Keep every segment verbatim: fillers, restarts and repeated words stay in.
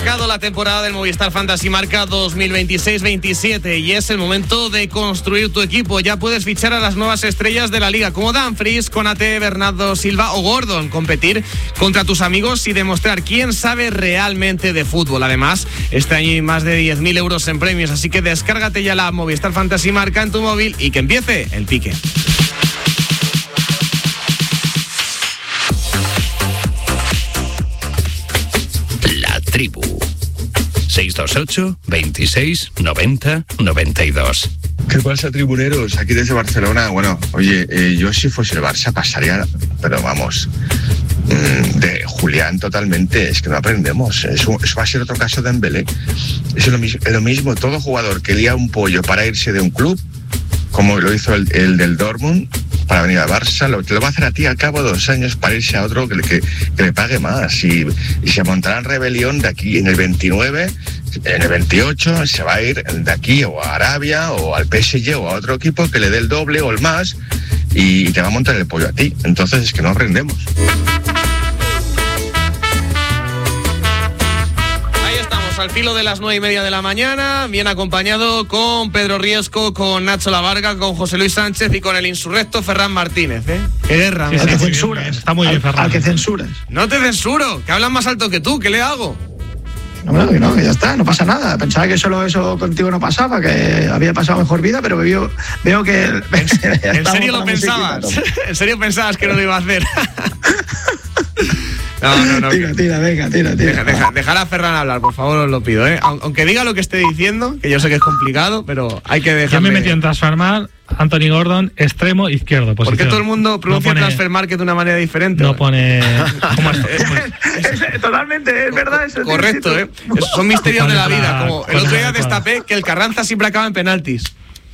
arrancado la temporada del Movistar Fantasy Marca dos mil veintiséis veintisiete y es el momento de construir tu equipo. Ya puedes fichar a las nuevas estrellas de la liga como Dumfries, Konate, Bernardo Silva o Gordon, competir contra tus amigos y demostrar quién sabe realmente de fútbol. Además, este año hay más de diez mil euros en premios, así que descárgate ya la Movistar Fantasy Marca en tu móvil y que empiece el pique. Tribu seis dos ocho, veintiséis, noventa, noventa y dos. ¿Qué pasa, tribuneros? Aquí desde Barcelona. Bueno, oye, eh, yo si fuese el Barça pasaría, pero vamos, mmm, de Julián totalmente. Es que no aprendemos. Eso, eso va a ser otro caso de Dembélé. Es lo mismo, es lo mismo. Todo jugador que lía un pollo para irse de un club, como lo hizo el, el del Dortmund, para venir a Barça, lo, te lo va a hacer a ti al cabo de dos años para irse a otro que, que, que le pague más. Y, y se montará en rebelión de aquí en el veintinueve, en el veintiocho, se va a ir de aquí o a Arabia o al P S G o a otro equipo que le dé el doble o el más y, y te va a montar el pollo a ti. Entonces es que no aprendemos. Al filo de las nueve y media de la mañana, bien acompañado con Pedro Riesco, con Nacho Lavarga, con José Luis Sánchez y con el insurrecto Ferran Martínez, ¿eh? ¡Qué guerra! Sí, al que censuras. Bien, está muy bien, Ferran. Al que censuras. No te censuro, que hablan más alto que tú, ¿qué le hago? No, no, que no, que ya está, no pasa nada. Pensaba que solo eso contigo no pasaba, que había pasado mejor vida, pero veo, veo que... ¿En serio lo pensabas? ¿En serio pensabas que no lo iba a hacer? No, no, no. Tira, tira, venga, tira, tira. Deja, deja, dejar a Ferran hablar, por favor, os lo pido, ¿eh? Aunque diga lo que esté diciendo, que yo sé que es complicado, pero hay que dejar. Yo me metí en Transfermarkt, Anthony Gordon, extremo izquierdo. ¿Por qué todo el mundo pronuncia no pone, Transfermarkt de una manera diferente? No pone. ¿Cómo es? es, es, totalmente, es verdad. Eso correcto, ¿eh? Son misterios de la vida. Como el otro día destapé que el Carranza siempre acaba en penaltis.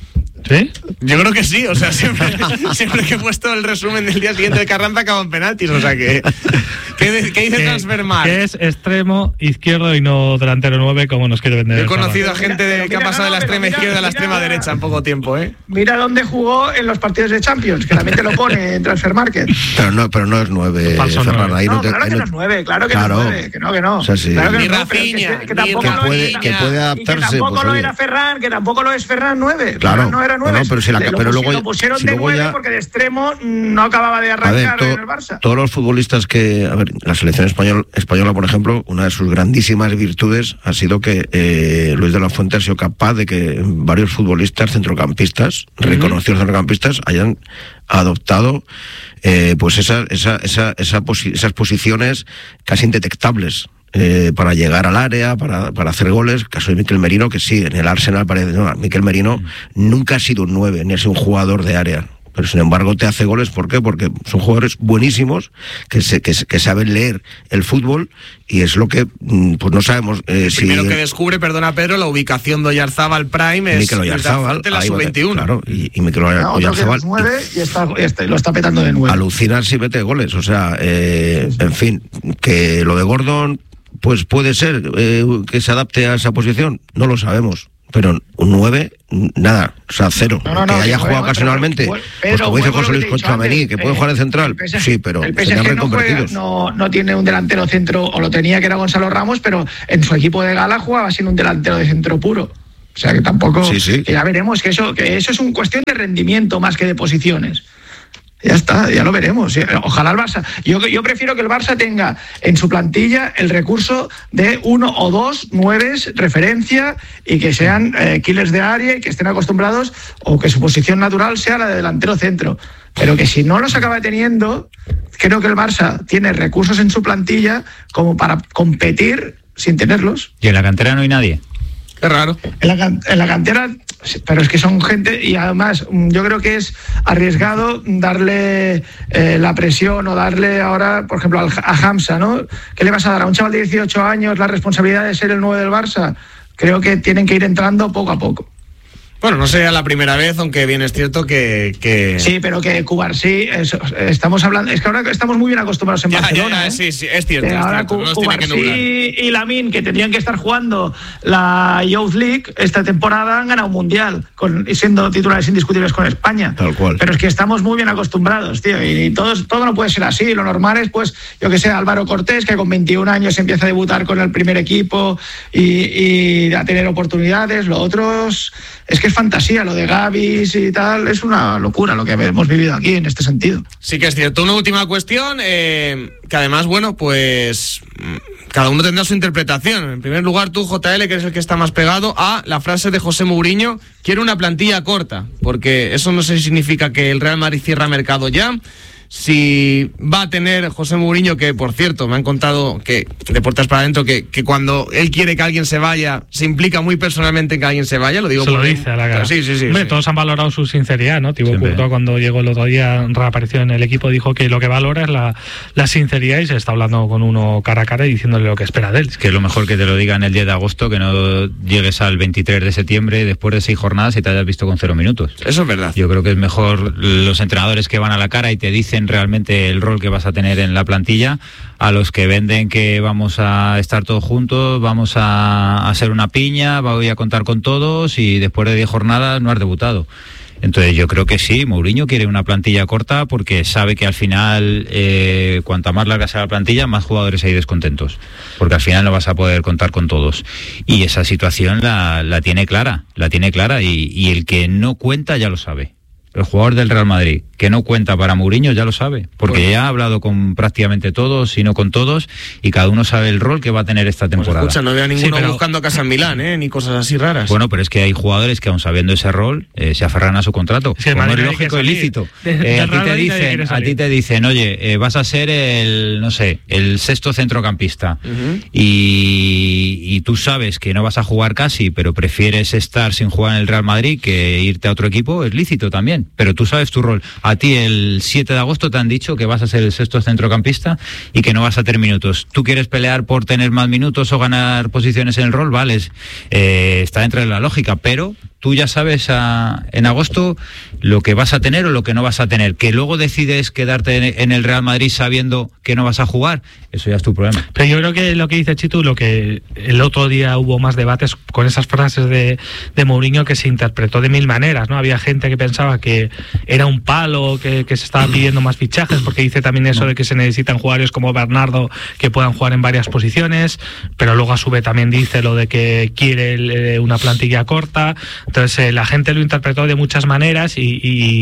¿Sí? Yo creo que sí, o sea, siempre, siempre que he puesto el resumen del día siguiente de Carranza acaba en penaltis, o sea que... ¿Qué, qué dice Transfermarkt? Que es extremo izquierdo y no delantero nueve como nos quiere vender. He conocido a gente de, que ha pasado de la extrema mira, izquierda a la mira, extrema mira, derecha en poco tiempo, ¿eh? Mira dónde jugó en los partidos de Champions, que también te lo pone en Transfermarkt. Pero no, pero no es nueve, Ferran. Ahí no, no, te, claro ahí que no, no es nueve, claro que claro. no es nueve, que no, que no. O sea, sí. Claro que ni no, Rafinha, que, que tampoco que, lo puede, es, que puede adaptarse. y que tampoco pues, lo oye. era Ferran, que tampoco lo es Ferran nueve. Claro, Ferran no era nueve. No, no, pero si la, lo pero pusieron, luego, lo pusieron si de luego nueve ya, porque de extremo no acababa de arrancar a ver, to, en el Barça. Todos los futbolistas que, a ver, la selección español, española, por ejemplo, una de sus grandísimas virtudes ha sido que eh, Luis de la Fuente ha sido capaz de que varios futbolistas centrocampistas, uh-huh. reconocidos centrocampistas, hayan adoptado eh, pues esa, esa, esa, esa posi- esas posiciones casi indetectables. Eh, para llegar al área, para, para hacer goles. Caso de Mikel Merino, que sí, en el Arsenal parece, no, Mikel Merino mm. nunca ha sido un nueve, ni es un jugador de área. Pero sin embargo te hace goles, ¿por qué? Porque son jugadores buenísimos que se, que, que saben leer el fútbol y es lo que pues no sabemos eh, el si primero que descubre, perdona Pedro, la ubicación de Oyarzábal Prime es Mikel Oyarzábal, la sub veintiuno. Claro, y, y Mikel Oyarzábal no, y está, y está, lo está petando de nueve. Alucinar si mete goles, o sea, eh, sí, sí. en fin, que lo de Gordon pues puede ser eh, que se adapte a esa posición, no lo sabemos. Pero un nueve, nada, o sea, cero. No, no, que no, haya que jugado juega, ocasionalmente, pero, pues como dice José Luis con Tchouaméni, que puede eh, jugar en central, P S G, sí, pero el serían reconvertidos. No, juega, no, no tiene un delantero centro, o lo tenía que era Gonzalo Ramos, pero en su equipo de gala jugaba sin un delantero de centro puro. O sea, que tampoco, sí, sí. Que ya veremos, que eso, que eso es una cuestión de rendimiento más que de posiciones. Ya está, ya lo veremos. Ojalá el Barça. Yo, yo prefiero que el Barça tenga en su plantilla el recurso de uno o dos nueves referencia y que sean eh, killers de área y que estén acostumbrados o que su posición natural sea la de delantero centro. Pero que si no los acaba teniendo, creo que el Barça tiene recursos en su plantilla como para competir sin tenerlos. ¿Y en la cantera no hay nadie? Qué raro. En la, en la cantera, pero es que son gente, y además yo creo que es arriesgado darle eh, la presión o darle ahora, por ejemplo, al, a Hamza, ¿no? ¿Qué le vas a dar a un chaval de dieciocho años la responsabilidad de ser el nueve del Barça? Creo que tienen que ir entrando poco a poco. Bueno, no sería la primera vez, aunque bien es cierto que... que... Sí, pero que Cubarsí, eso, estamos hablando, es que ahora estamos muy bien acostumbrados en ya, Barcelona. Ya, ya, ¿eh? Sí, sí, es cierto. Eh, es ahora cierto. No Cubarsí y Lamine, que tendrían que estar jugando la Youth League esta temporada, han ganado un mundial, con, siendo titulares indiscutibles con España. Tal cual. Pero es que estamos muy bien acostumbrados, tío, y, y todo, todo no puede ser así. Lo normal es, pues, yo que sé, Álvaro Cortés, que con veintiún años empieza a debutar con el primer equipo y, y a tener oportunidades. Lo otro es, es que es fantasía, lo de Gavis y tal, es una locura lo que hemos vivido aquí en este sentido. Sí que es cierto. Una última cuestión, eh, que además, bueno, pues cada uno tendrá su interpretación. En primer lugar, tú, J L, que eres el que está más pegado a la frase de José Mourinho, quiere una plantilla corta, porque eso no sé si significa que el Real Madrid cierra mercado ya. Si va a tener José Mourinho, que por cierto me han contado que de puertas para adentro que, que cuando él quiere que alguien se vaya, se implica muy personalmente en que alguien se vaya, lo digo. Se porque, lo dice a la cara. Sí, sí, sí. Hombre, sí. todos han valorado su sinceridad, ¿no? Thibaut Courtois, cuando llegó el otro día, reapareció en el equipo, dijo que lo que valora es la, la sinceridad, y se está hablando con uno cara a cara y diciéndole lo que espera de él. Es que es lo mejor que te lo digan el diez de agosto, que no llegues al veintitrés de septiembre después de seis jornadas y te hayas visto con cero minutos. Eso es verdad. Yo creo que es mejor los entrenadores que van a la cara y te dicen realmente el rol que vas a tener en la plantilla, a los que venden que vamos a estar todos juntos, vamos a, a hacer una piña, voy a contar con todos y después de diez jornadas no has debutado. Entonces yo creo que sí, Mourinho quiere una plantilla corta porque sabe que al final, eh, cuanta más larga sea la plantilla, más jugadores hay descontentos, porque al final no vas a poder contar con todos. Y esa situación la, la tiene clara, la tiene clara y, y el que no cuenta ya lo sabe. El jugador del Real Madrid, que no cuenta para Mourinho, ya lo sabe, porque bueno, ya ha hablado con prácticamente todos, si no con todos, y cada uno sabe el rol que va a tener esta temporada. Pues escucha, no veo a ninguno sí, pero... buscando casa en Milán, ¿eh? Ni cosas así raras. Bueno, pero es que hay jugadores que aun sabiendo ese rol, eh, se aferran a su contrato. Sí, como es lógico y lícito. Eh, a, ti te dicen, a ti te dicen, oye, eh, vas a ser el, no sé, el sexto centrocampista, uh-huh. y, y tú sabes que no vas a jugar casi, pero prefieres estar sin jugar en el Real Madrid que irte a otro equipo, es lícito también. Pero tú sabes tu rol. A ti el siete de agosto te han dicho que vas a ser el sexto centrocampista y que no vas a tener minutos. ¿Tú quieres pelear por tener más minutos o ganar posiciones en el rol? Vale, eh, está dentro de la lógica, pero tú ya sabes a, en agosto lo que vas a tener o lo que no vas a tener. Que luego decides quedarte en el Real Madrid sabiendo que no vas a jugar, eso ya es tu problema. Pero yo creo que lo que dice Chitu, lo que el otro día hubo más debates con esas frases de, de Mourinho, que se interpretó de mil maneras, ¿no? Había gente que pensaba que era un palo, que, que se estaba pidiendo más fichajes, porque dice también eso de que se necesitan jugadores como Bernardo que puedan jugar en varias posiciones, pero luego a su vez también dice lo de que quiere una plantilla corta. Entonces eh, la gente lo interpretó de muchas maneras y,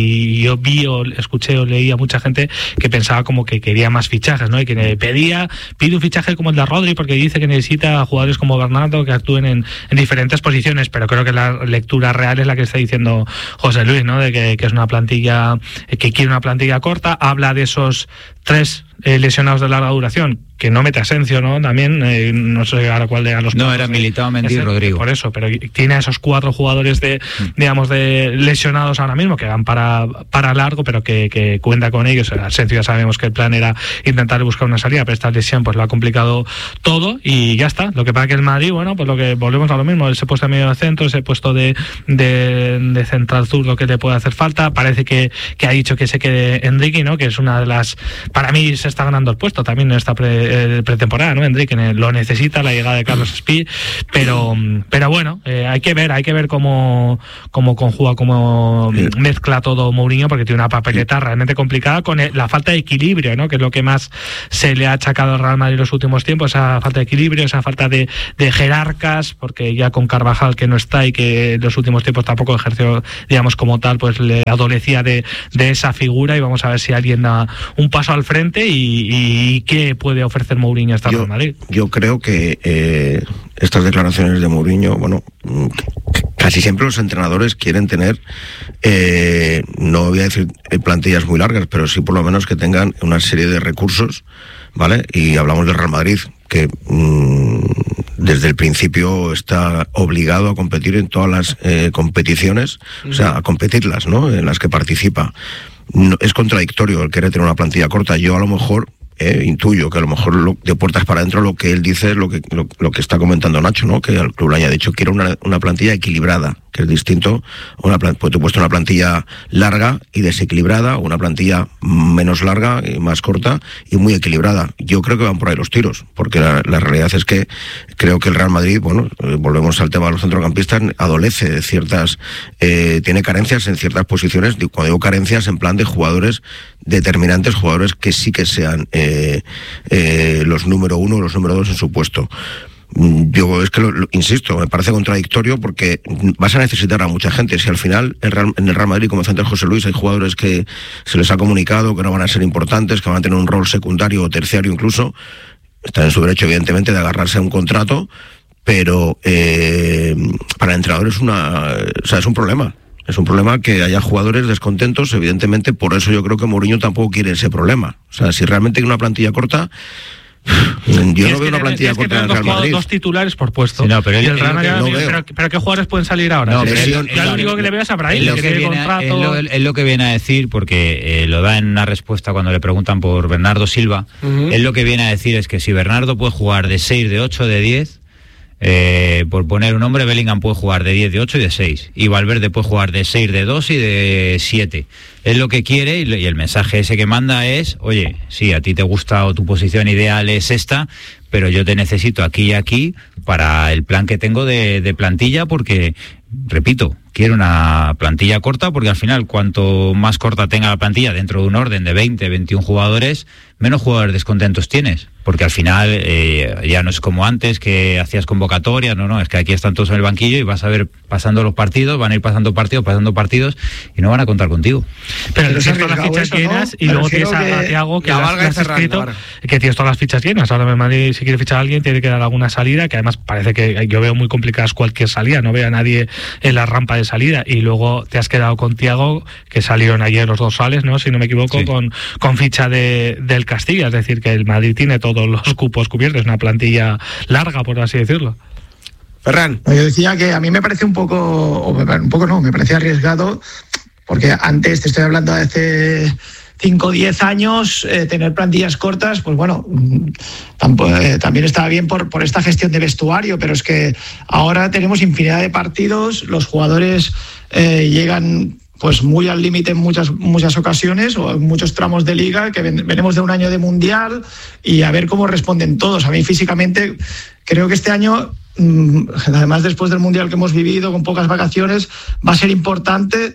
y yo vi o escuché o leí a mucha gente que pensaba como que quería más fichajes, ¿no? Y que pedía, pide un fichaje como el de Rodri porque dice que necesita jugadores como Bernardo que actúen en, en diferentes posiciones, pero creo que la lectura real es la que está diciendo José Luis, ¿no? De que, que es una plantilla, que quiere una plantilla corta. Habla de esos tres eh, lesionados de larga duración, que no mete Asensio, ¿no? También, eh, no sé ahora cuál de los No, era Militao, Mendy y Rodrigo. Por eso, pero tiene a esos cuatro jugadores de, mm. digamos, de lesionados ahora mismo, que van para, para largo, pero que, que cuenta con ellos. Asensio ya sabemos que el plan era intentar buscar una salida, pero esta lesión pues lo ha complicado todo y ya está. Lo que pasa que el Madrid, bueno, pues lo que volvemos a lo mismo, ese puesto de medio de centro, ese puesto de, de, de central zurdo que le puede hacer falta. Parece que, que ha dicho que se quede Enrique, ¿no? Que es una de las, para mí se está ganando el puesto también en esta pre, eh, pretemporada, ¿no? Enrique lo necesita, la llegada de Carlos Espí, pero pero bueno, eh, hay que ver, hay que ver cómo, cómo conjuga, cómo sí. mezcla todo Mourinho, porque tiene una papeleta realmente complicada con el, la falta de equilibrio, ¿no? Que es lo que más se le ha achacado al Real Madrid en los últimos tiempos, esa falta de equilibrio, esa falta de, de jerarcas, porque ya con Carvajal, que no está y que en los últimos tiempos tampoco ejerció, digamos, como tal, pues le adolecía de, de esa figura, y vamos a ver si alguien da un paso al frente y, y qué puede ofrecer Mourinho a esta Real Madrid. Yo creo que eh, estas declaraciones de Mourinho, bueno, casi siempre los entrenadores quieren tener, eh, no voy a decir plantillas muy largas, pero sí por lo menos que tengan una serie de recursos, ¿vale? Y hablamos del Real Madrid, que mmm, desde el principio está obligado a competir en todas las eh, competiciones, uh-huh. o sea, a competirlas, ¿no? En las que participa. No, es contradictorio el querer tener una plantilla corta. Yo a lo mejor eh, intuyo que a lo mejor lo, de puertas para adentro lo que él dice es lo que, lo, lo que está comentando Nacho, ¿no? Que al club le haya dicho que quiere una, una plantilla equilibrada, que es distinto, una, pues tú has puesto una plantilla larga y desequilibrada, o una plantilla menos larga y más corta y muy equilibrada. Yo creo que van por ahí los tiros, porque la, la realidad es que creo que el Real Madrid, bueno, eh, volvemos al tema de los centrocampistas, adolece de ciertas, eh, tiene carencias en ciertas posiciones, cuando digo carencias en plan de jugadores determinantes, jugadores que sí que sean eh, eh, los número uno o los número dos en su puesto. Yo es que, lo, lo, insisto, me parece contradictorio porque vas a necesitar a mucha gente. Si al final el Real, en el Real Madrid, como decía José Luis, hay jugadores que se les ha comunicado que no van a ser importantes, que van a tener un rol secundario o terciario incluso, están en su derecho evidentemente de agarrarse a un contrato, pero eh, para el entrenador es una, o sea, es un problema. Es un problema que haya jugadores descontentos, evidentemente, por eso yo creo que Mourinho tampoco quiere ese problema. O sea, si realmente hay una plantilla corta, yo no veo una plantilla corta en el Real Madrid. Dos titulares por puesto. Sí, no, pero, él, y el Real Madrid, no pero, pero ¿qué jugadores pueden salir ahora? No, sí, pero él, yo lo único que le veo es a Brahim, lo que, que tiene viene, contrato. Es lo, es lo que viene a decir, porque eh, lo da en una respuesta cuando le preguntan por Bernardo Silva. Uh-huh. Él lo que viene a decir es que si Bernardo puede jugar de seis, de ocho, de diez, Eh, por poner un nombre, Bellingham puede jugar de diez, de ocho y de seis, y Valverde puede jugar de seis, de dos y de siete. Es lo que quiere, y el mensaje ese que manda es: oye, sí, a ti te gusta o tu posición ideal es esta, pero yo te necesito aquí y aquí para el plan que tengo de, de plantilla, porque, repito, quiero una plantilla corta, porque al final cuanto más corta tenga la plantilla dentro de un orden de veinte, veintiún jugadores, menos jugadores descontentos tienes, porque al final eh, ya no es como antes que hacías convocatorias, no, no, es que aquí están todos en el banquillo y vas a ver pasando los partidos, van a ir pasando partidos, pasando partidos y no van a contar contigo. Pero tienes todas las fichas llenas, ¿no? Y luego tienes a Thiago, que la has escrito, que tienes todas las fichas llenas. Ahora en Madrid, si quiere fichar a alguien, tiene que dar alguna salida, que además parece que yo veo muy complicadas cualquier salida, no veo a nadie en la rampa de salida, y luego te has quedado con Thiago, que salieron ayer los dorsales, ¿no? Si no me equivoco, sí. con, con ficha de, del Castilla, es decir, que el Madrid tiene todos los cupos cubiertos, una plantilla larga, por así decirlo. Ferran. Yo decía que a mí me parece un poco, o un poco no, me parece arriesgado, porque antes, te estoy hablando de hace cinco o diez años, eh, tener plantillas cortas, pues bueno, tampoco, eh, también estaba bien por, por esta gestión de vestuario, pero es que ahora tenemos infinidad de partidos, los jugadores eh, llegan pues muy al límite en muchas, muchas ocasiones, o en muchos tramos de liga, que ven, venimos de un año de mundial, y a ver cómo responden todos. A mí físicamente creo que este año, además después del mundial que hemos vivido con pocas vacaciones, va a ser importante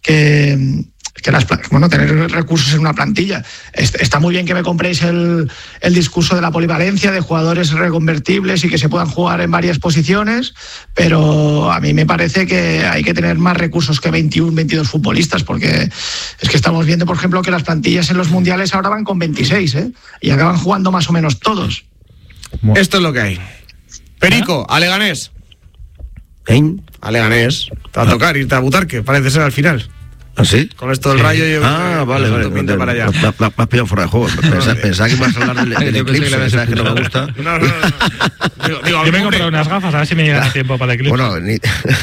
que, que las, bueno, tener recursos en una plantilla. Está muy bien que me compréis el, el discurso de la polivalencia, de jugadores reconvertibles y que se puedan jugar en varias posiciones, pero a mí me parece que hay que tener más recursos que veintiuno, veintidós futbolistas, porque es que estamos viendo, por ejemplo, que las plantillas en los mundiales ahora van con veintiséis, ¿eh? Y acaban jugando más o menos todos. Esto es lo que hay. Perico, a Leganés. ¿Eh? A Leganés. Te va a tocar irte a Butarque, parece ser al final. ¿Ah, sí? Con esto del Rayo yo ah, vale, vale, vale, para allá. Me, me, me has pillado fuera de juego. Pensaba, pensaba que ibas a hablar del, del eclipse, pensaba que no me gusta. No, no, no. Digo, digo, yo me he comprado unas gafas, a ver si me llega a tiempo para el eclipse. Bueno, ni...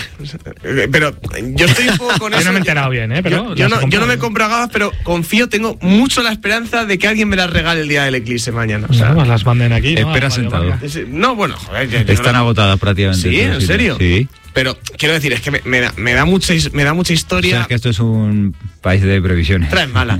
pero yo estoy un poco con eso. Yo no me he enterado bien, ¿eh? Pero yo, yo, no, yo no me compro gafas, pero confío, tengo mucho la esperanza de que alguien me las regale el día del eclipse mañana. O sea, no, pues las manden aquí. ¿no? Espera sentado. No, bueno, joder. Yo, yo Están no... agotadas prácticamente. ¿Sí? ¿En serio? Sí. Pero quiero decir, es que me, me, da, me, da, mucha, me da mucha historia. O sea, es que esto es un país de previsiones. Traes mala.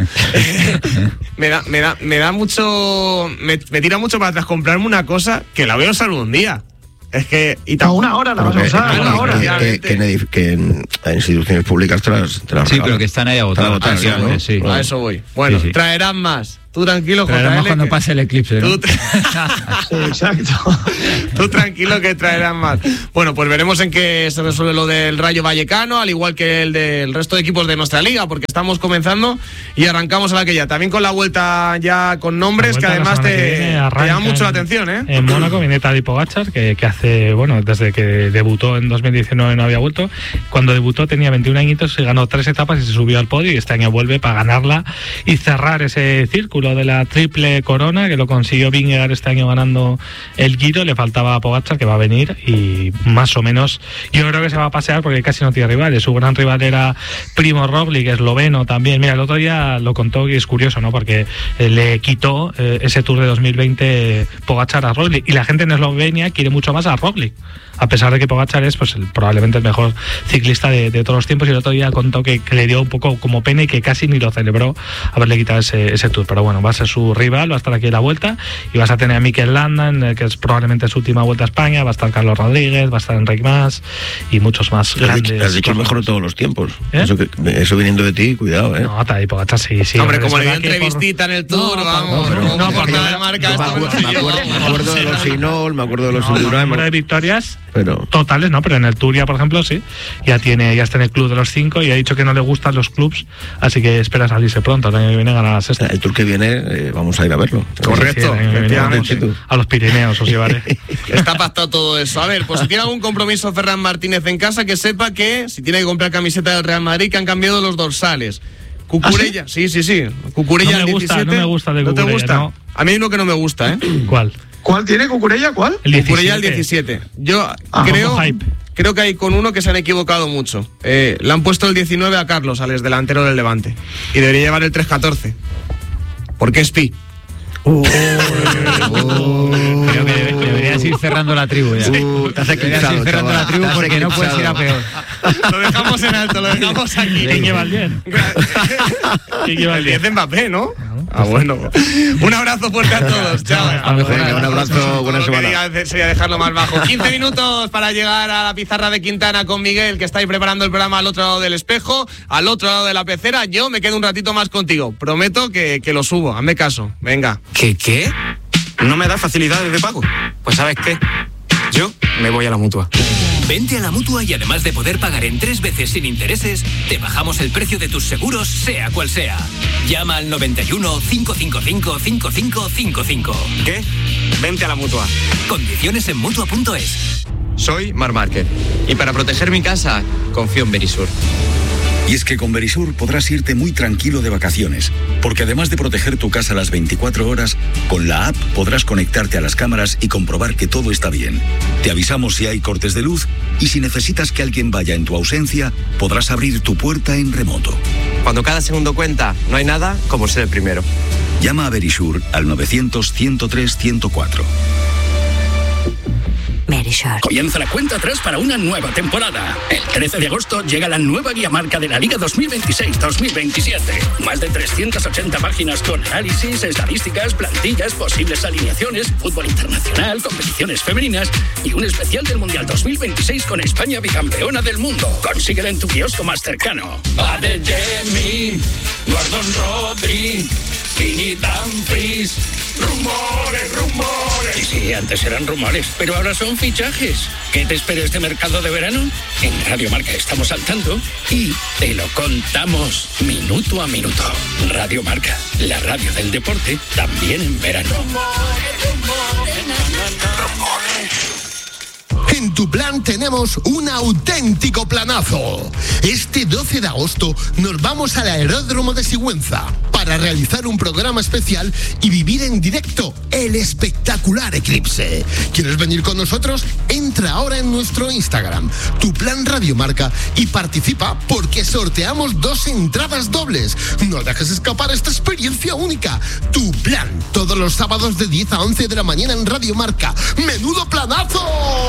me, da, me, da, me da mucho. Me, me tira mucho para atrás comprarme una cosa que la voy a usar un día. Es que. Y no, una hora la vas a usar, una hora. Que, que, en, que en instituciones públicas te las, te las Sí, pero que están ahí agotadas. Ah, sí, ¿no? Sí. A eso voy. Bueno, sí, sí. Traerán más. Tú tranquilo, J L. Traerán más cuando que... pase el eclipse, ¿no? Tú... sí, exacto. Tú tranquilo que traerán más. Bueno, pues veremos en qué se resuelve lo del Rayo Vallecano, al igual que el del resto de equipos de nuestra liga, porque estamos comenzando y arrancamos a la que ya. También con la vuelta ya con nombres que además te, te llaman mucho en, la atención, ¿eh? En Mónaco viene Tadej Pogačar, que, que hace, bueno, desde que debutó en dos mil diecinueve no había vuelto. Cuando debutó tenía veintiún añitos, se ganó tres etapas y se subió al podio, y este año vuelve para ganarla y cerrar ese círculo. título de la triple corona, que lo consiguió Vingegaard este año ganando el Giro. Le faltaba a Pogačar, que va a venir, y más o menos yo creo que se va a pasear porque casi no tiene rivales. Su gran rival era Primo Roglic, esloveno también. Mira, el otro día lo contó y es curioso, ¿no? Porque eh, le quitó eh, ese Tour de dos mil veinte Pogačar a Roglic, y la gente en Eslovenia quiere mucho más a Roglic, a pesar de que Pogačar es pues el, probablemente el mejor ciclista de, de todos los tiempos. Y el otro día contó que, que le dio un poco como pena y que casi ni lo celebró haberle quitado ese, ese Tour. Pero bueno, va a ser su rival, va a estar aquí en la Vuelta, y vas a tener a Mikel Landa, que es probablemente su última Vuelta a España, va a estar Carlos Rodríguez, va a estar Enric Mas y muchos más has grandes. Dicho, has dicho el mejor de todos los tiempos. ¿Eh? Eso, que, eso viniendo de ti, cuidado, ¿eh? No, Tadej Pogačar sí, sí. Hombre, como le dio por... entrevistita en el Tour, no, vamos. No, no, no, por por no, la marca me, esta, acuerdo, bueno, me, acuerdo, me acuerdo de los Sinol, me acuerdo de los no, Indurain. número de victorias pero... totales, no, pero en el Turia, por ejemplo, sí. Ya tiene, ya está en el club de los cinco y ha dicho que no le gustan los clubs, así que espera salirse pronto. El año que viene gana la sexta. El Tour que viene, eh, vamos a ir a verlo. Correcto. Sí, sí, el año que viene vamos a los Pirineos os llevaré. Está pactado todo eso. A ver, pues si tiene algún compromiso Ferran Martínez en casa, que sepa que si tiene que comprar camiseta del Real Madrid, que han cambiado los dorsales. Cucurella, ¿Ah, sí? sí, sí, sí. Cucurella no me gusta, diecisiete. no me gusta de ¿No Cucurella, te gusta? no. A mí hay uno que no me gusta, ¿eh? ¿Cuál? ¿Cuál tiene Cucurella? ¿Cuál? El diecisiete. Cucurella el diecisiete. Yo Ah, creo, hype. creo que hay con uno que se han equivocado mucho. Eh, le han puesto el diecinueve a Carlos, al ex delantero del Levante. Y debería llevar el tres catorce. Porque es Pi. Uh, Creo que debe- deberías ir cerrando la tribu ya. Uh, te has Deberías ir eclipsado, cerrando chaval, la tribu te has porque no puedes ir a peor. Lo dejamos en alto, lo dejamos aquí. ¿Quién lleva el bien? ¿Quién lleva El el bien? diez de Mbappé, ¿no? Ah, bueno. Un abrazo fuerte a todos. Chao. A mejorar. Venga, un abrazo, buena Lo que semana. quería hacer sería dejarlo más bajo. quince minutos para llegar a la pizarra de Quintana con Miguel, que está ahí preparando el programa al otro lado del espejo, al otro lado de la pecera. Yo me quedo un ratito más contigo. Prometo que, que lo subo. Hazme caso. Venga. ¿Qué qué? ¿No me da facilidades de pago? Pues ¿sabes qué? Yo me voy a la Mutua. Vente a la Mutua y además de poder pagar en tres veces sin intereses, te bajamos el precio de tus seguros, sea cual sea. Llama al noventa y uno, cinco cinco cinco, cinco cinco cinco cinco. ¿Qué? Vente a la Mutua. Condiciones en Mutua punto es. Soy Mar Márquez y para proteger mi casa, confío en Verisur. Y es que con Verisur podrás irte muy tranquilo de vacaciones, porque además de proteger tu casa las veinticuatro horas, con la app podrás conectarte a las cámaras y comprobar que todo está bien. Te avisamos si hay cortes de luz y si necesitas que alguien vaya en tu ausencia, podrás abrir tu puerta en remoto. Cuando cada segundo cuenta, no hay nada como ser el primero. Llama a Verisur al novecientos, ciento tres, ciento cuatro. Verisur. Comienza la cuenta atrás para una nueva temporada. El trece de agosto llega la nueva guía marca de la Liga dos mil veintiséis dos mil veintisiete. Más de trescientas ochenta páginas con análisis, estadísticas, plantillas, posibles alineaciones, fútbol internacional, competiciones femeninas y un especial del Mundial dos mil veintiséis con España bicampeona del mundo. Consíguela en tu kiosco más cercano. Adeyemi, Gordon Rodri, Kini Dumfries. Rumores, rumores. Sí, sí, antes eran rumores, pero ahora son fichajes. ¿Qué te espera este mercado de verano? En Radio Marca estamos al tanto y te lo contamos minuto a minuto. Radio Marca, la radio del deporte, también en verano. En tu plan tenemos un auténtico planazo. Este doce de agosto nos vamos al Aeródromo de Sigüenza para realizar un programa especial y vivir en directo el espectacular eclipse. ¿Quieres venir con nosotros? Entra ahora en nuestro Instagram, Tu Plan Radio Marca, y participa porque sorteamos dos entradas dobles. No dejes escapar esta experiencia única. Tu Plan, todos los sábados de diez a once de la mañana en Radio Marca. ¡Menudo planazo!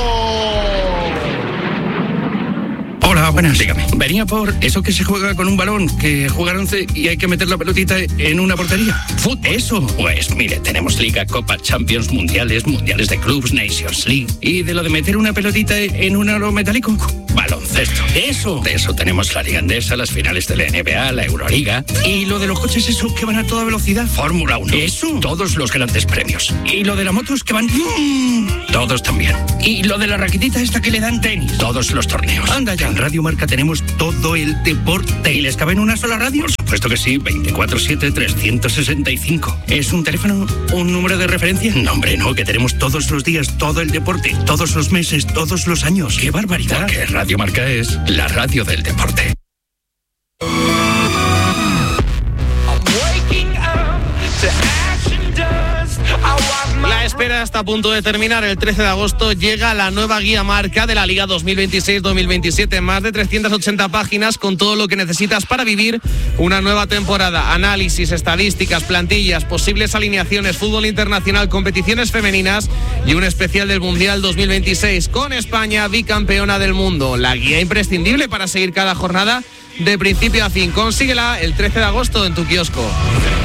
Hola, buenas, dígame. Venía por eso que se juega con un balón, que juega once y hay que meter la pelotita en una portería. ¿Fútbol? Eso. Pues mire, tenemos Liga, Copa, Champions, Mundiales, Mundiales de Clubs, Nations League. Y de lo de meter una pelotita en un aro metálico, baloncesto. Eso. De eso tenemos la Liga Andesa, las finales de la N B A, la Euroliga. Y lo de los coches esos que van a toda velocidad, Fórmula uno. Eso. Todos los grandes premios. Y lo de las motos que van... Todos también. Y lo de la raquetita esta que le dan tenis. Todos los torneos. Anda ya. En Radio Marca tenemos todo el deporte. ¿Y les cabe en una sola radio? Por supuesto que sí. veinticuatro siete, trescientos sesenta y cinco. ¿Es un teléfono? ¿Un número de referencia? No, hombre, no. Que tenemos todos los días, todo el deporte, todos los meses, todos los años. ¡Qué barbaridad! Porque Radio Marca es la radio del deporte. I'm waking up to espera está a punto de terminar. El trece de agosto llega la nueva guía marca de la Liga dos mil veintiséis dos mil veintisiete. Más de trescientas ochenta páginas con todo lo que necesitas para vivir una nueva temporada. Análisis, estadísticas, plantillas, posibles alineaciones, fútbol internacional, competiciones femeninas y un especial del Mundial dos mil veintiséis con España bicampeona del mundo. La guía imprescindible para seguir cada jornada de principio a fin. Consíguela el trece de agosto en tu kiosco.